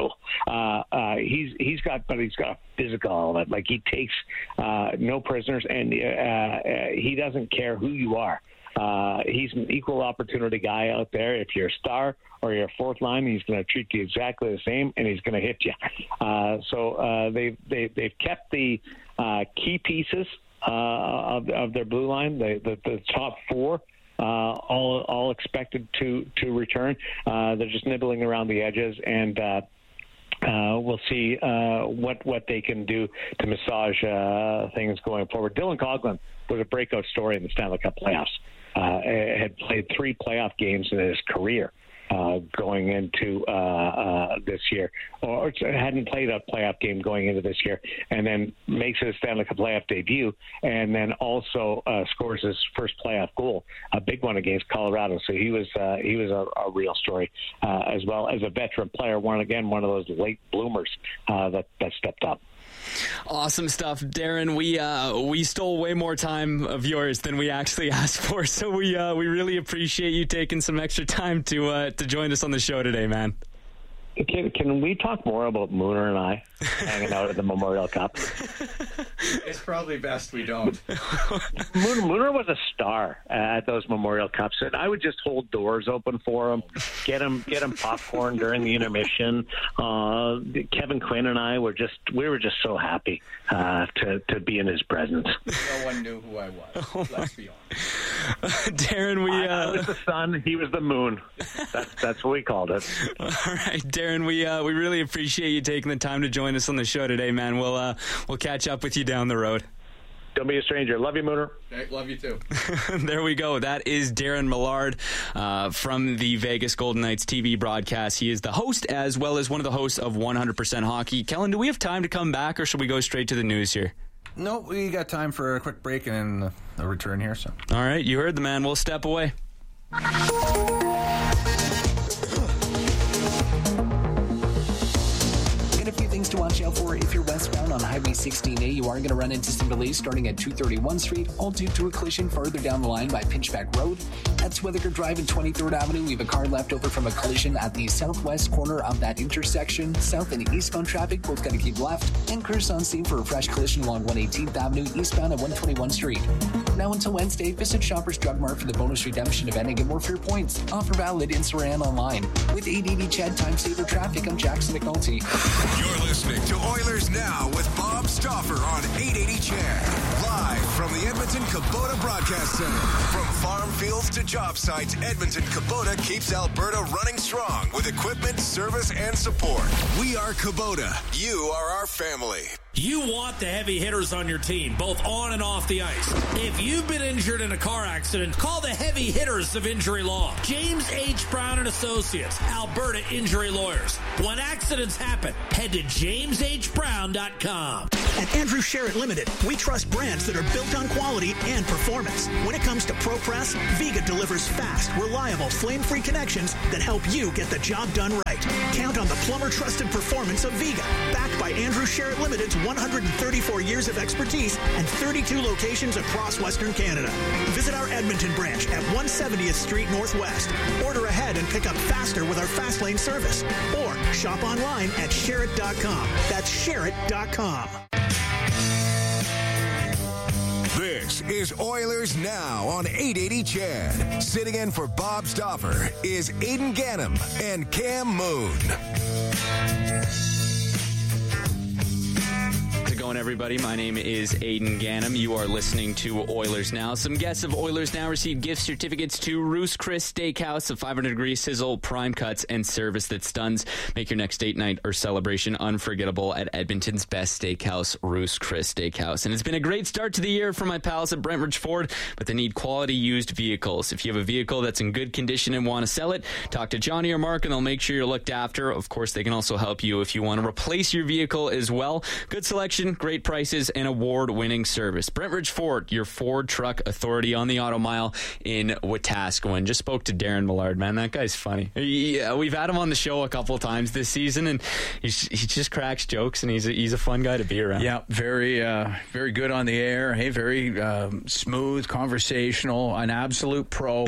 he's got a physical element. Like he takes no prisoners, and he doesn't care who you are. He's an equal opportunity guy out there. If you're a star or you're a fourth line, he's going to treat you exactly the same, and he's going to hit you. So they've kept the key pieces of their blue line, the top 4. All expected to return. They're just nibbling around the edges, and we'll see what they can do to massage things going forward. Dylan Coghlan was a breakout story in the Stanley Cup playoffs. Had played 3 playoff games in his career going into this year, or hadn't played a playoff game going into this year, and then makes his Stanley Cup playoff debut, and then also scores his first playoff goal, a big one against Colorado. So he was a real story as well as a veteran player. One of those late bloomers that stepped up. Awesome stuff, Darren. We stole way more time of yours than we actually asked for, so we really appreciate you taking some extra time to join us on the show today, man. Can we talk more about Mooner and I hanging out at the Memorial Cup? It's probably best we don't. Mooner was a star at those Memorial Cups, and I would just hold doors open for him, get him popcorn during the intermission. Kevin Quinn and I were just so happy to be in his presence. No one knew who I was. Let's be honest. Darren, I was the sun, he was the moon. That's what we called it. All right, Darren, we really appreciate you taking the time to join us on the show today, man. We'll catch up with you down the road. Don't be a stranger. Love you, Mooner. Okay, love you too. There we go. That is Darren Millard from the Vegas Golden Knights TV broadcast. He is the host as well as one of the hosts of 100% Hockey. Kellen, do we have time to come back, or should we go straight to the news here? No, we got time for a quick break and a return here. So, all right, you heard the man. We'll step away. A few things to watch out for if you're westbound on Highway 16A. You are going to run into some delays starting at 231 Street, all due to a collision further down the line by Pinchback Road. At Swithiker Drive and 23rd Avenue, we have a car left over from a collision at the southwest corner of that intersection. South and eastbound traffic both got to keep left. And crews on scene for a fresh collision along 118th Avenue, eastbound at 121 Street. Now until Wednesday, visit Shoppers Drug Mart for the bonus redemption event and get more for your points. Offer valid in Saran and online. With ADD Chad Time Saver Traffic, I'm Jackson McNulty. You're listening to Oilers Now with Bob Stauffer on 880 CHED. Live from the Edmonton Kubota Broadcast Center. From farm fields to job sites, Edmonton Kubota keeps Alberta running strong with equipment, service, and support. We are Kubota. You are our family. You want the heavy hitters on your team, both on and off the ice. If you've been injured in a car accident, call the heavy hitters of injury law. James H. Brown and Associates, Alberta Injury Lawyers. When accidents happen, head to jameshbrown.com. At Andrew Sherritt Limited, we trust brands that are built on quality and performance. When it comes to ProPress, Viga delivers fast, reliable, flame-free connections that help you get the job done right. Count on the plumber-trusted performance of Viga, backed by Andrew Sherritt Limited's 134 years of expertise and 32 locations across Western Canada. Visit our Edmonton branch at 170th Street Northwest. Order ahead and pick up faster with our Fast Lane service. Or shop online at Sherritt.com. That's Sherritt.com. This is Oilers Now on 880 CHED. Sitting in for Bob Stauffer is Aidan Gannam and Cam Moon. Going, everybody. My name is Aidan Gannam. You are listening to Oilers Now. Some guests of Oilers Now received gift certificates to Ruth's Chris Steakhouse, a 500-degree sizzle, prime cuts, and service that stuns. Make your next date night or celebration unforgettable at Edmonton's best steakhouse, Ruth's Chris Steakhouse. And it's been a great start to the year for my pals at Brentridge Ford, but they need quality used vehicles. If you have a vehicle that's in good condition and want to sell it, talk to Johnny or Mark and they'll make sure you're looked after. Of course, they can also help you if you want to replace your vehicle as well. Good selection, great prices, and award-winning service. Brentridge Ford, your Ford truck authority on the Auto Mile in Wetaskiwin. Just spoke to Darren Millard, man. That guy's funny. We've had him on the show a couple times this season, and he just cracks jokes, and he's a fun guy to be around. Yeah, very good on the air. Hey, very smooth, conversational, an absolute pro.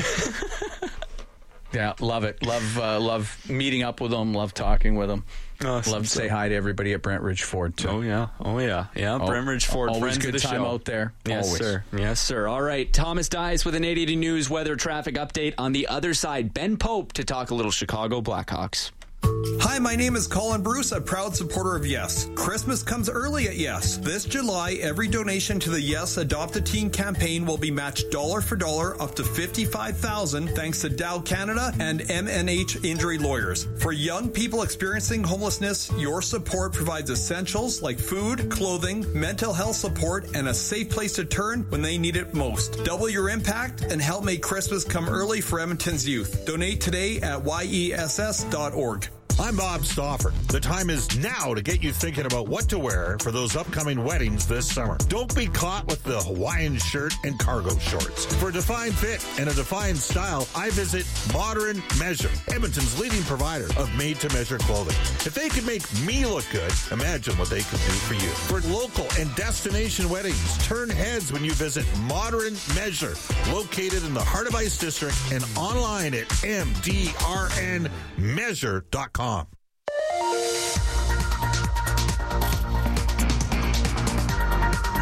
Yeah, love it. Love meeting up with him. Love talking with him. Love to say hi to everybody at Brentridge Ford, too. Oh, yeah. Brentridge Ford, always friends good of the time show. out there. Yes, always. sir. Yes, sir. All right. Thomas Dias with an 880 News weather traffic update. On the other side, Ben Pope to talk a little Chicago Blackhawks. Hi, my name is Colin Bruce, a proud supporter of Yes. Christmas comes early at Yes. This July, every donation to the Yes Adopt a Teen campaign will be matched dollar for dollar up to $55,000 thanks to Dow Canada and MNH Injury Lawyers. For young people experiencing homelessness, your support provides essentials like food, clothing, mental health support, and a safe place to turn when they need it most. Double your impact and help make Christmas come early for Edmonton's youth. Donate today at yess.org. I'm Bob Stauffer. The time is now to get you thinking about what to wear for those upcoming weddings this summer. Don't be caught with the Hawaiian shirt and cargo shorts. For a defined fit and a defined style, I visit Modern Measure, Edmonton's leading provider of made-to-measure clothing. If they can make me look good, imagine what they can do for you. For local and destination weddings, turn heads when you visit Modern Measure, located in the Heart of Ice District and online at mdrnmeasure.com.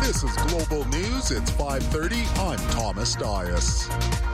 This is Global News. It's 5:30. I'm Thomas Dias.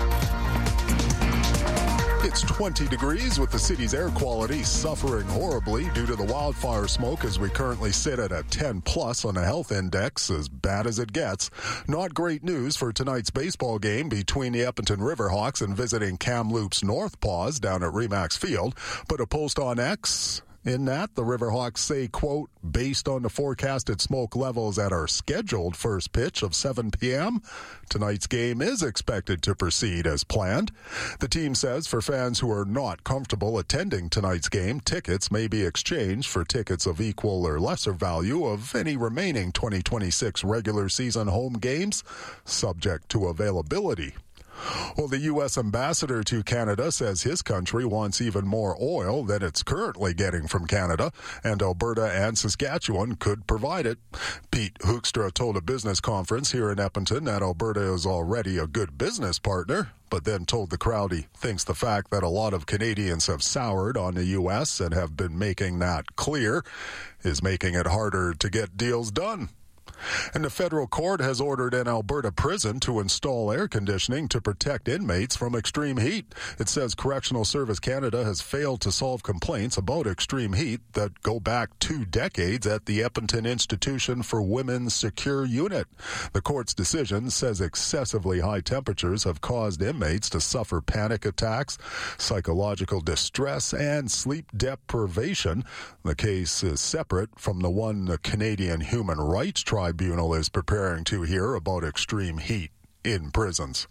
It's 20 degrees with the city's air quality suffering horribly due to the wildfire smoke as we currently sit at a 10 plus on a health index, as bad as it gets. Not great news for tonight's baseball game between the Edmonton Riverhawks and visiting Kamloops North Paws down at Remax Field. But a post on X, in that, the Riverhawks say, quote, based on the forecasted smoke levels at our scheduled first pitch of 7 p.m., tonight's game is expected to proceed as planned. The team says for fans who are not comfortable attending tonight's game, tickets may be exchanged for tickets of equal or lesser value of any remaining 2026 regular season home games, subject to availability. Well, the U.S. ambassador to Canada says his country wants even more oil than it's currently getting from Canada, and Alberta and Saskatchewan could provide it. Pete Hoekstra told a business conference here in Edmonton that Alberta is already a good business partner, but then told the crowd he thinks the fact that a lot of Canadians have soured on the U.S. and have been making that clear is making it harder to get deals done. And the federal court has ordered an Alberta prison to install air conditioning to protect inmates from extreme heat. It says Correctional Service Canada has failed to solve complaints about extreme heat that go back 2 decades at the Edmonton Institution for Women's Secure Unit. The court's decision says excessively high temperatures have caused inmates to suffer panic attacks, psychological distress, and sleep deprivation. The case is separate from the one the Canadian Human Rights Tribunal is preparing to hear about extreme heat in prisons.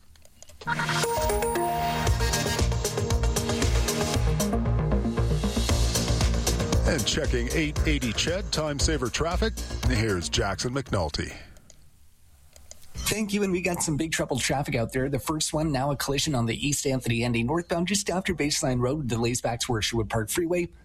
And checking 880 Ched time saver traffic, here's Jackson McNulty. Thank you, and we got some big trouble traffic out there. The first one, now a collision on the East Anthony ending northbound just after Baseline Road, delays back towards Sherwood Park Freeway.